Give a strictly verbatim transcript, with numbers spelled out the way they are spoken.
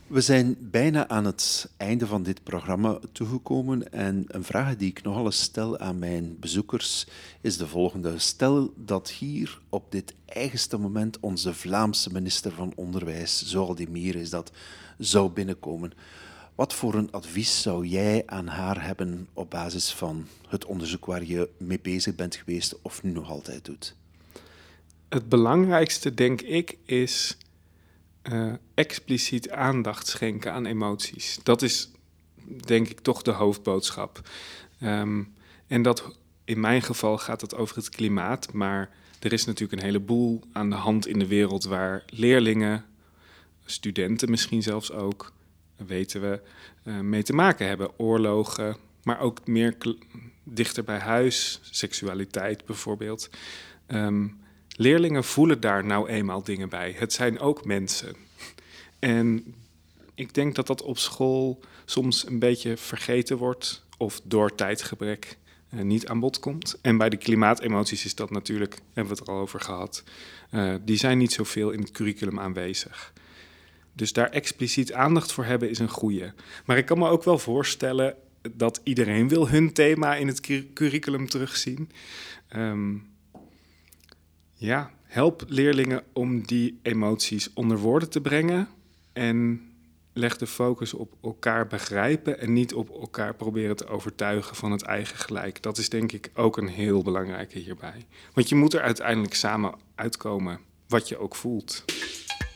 We zijn bijna aan het einde van dit programma toegekomen en een vraag die ik nogal eens stel aan mijn bezoekers is de volgende. Stel dat hier op dit eigenste moment onze Vlaamse minister van Onderwijs, Zoal Mier is dat, zou binnenkomen. Wat voor een advies zou jij aan haar hebben op basis van het onderzoek waar je mee bezig bent geweest of nu nog altijd doet? Het belangrijkste, denk ik, is uh, expliciet aandacht schenken aan emoties. Dat is, denk ik, toch de hoofdboodschap. Um, en dat, in mijn geval gaat het over het klimaat, maar er is natuurlijk een heleboel aan de hand in de wereld waar leerlingen, studenten misschien zelfs ook, weten we, uh, mee te maken hebben. Oorlogen, maar ook meer kl- dichter bij huis, seksualiteit bijvoorbeeld. Um, Leerlingen voelen daar nou eenmaal dingen bij. Het zijn ook mensen. En ik denk dat dat op school soms een beetje vergeten wordt of door tijdgebrek uh, niet aan bod komt. En bij de klimaatemoties is dat natuurlijk, hebben we het er al over gehad, uh, die zijn niet zoveel in het curriculum aanwezig. Dus daar expliciet aandacht voor hebben is een goeie. Maar ik kan me ook wel voorstellen dat iedereen wil hun thema in het curriculum terugzien. Um, Ja, help leerlingen om die emoties onder woorden te brengen en leg de focus op elkaar begrijpen en niet op elkaar proberen te overtuigen van het eigen gelijk. Dat is denk ik ook een heel belangrijke hierbij. Want je moet er uiteindelijk samen uitkomen wat je ook voelt.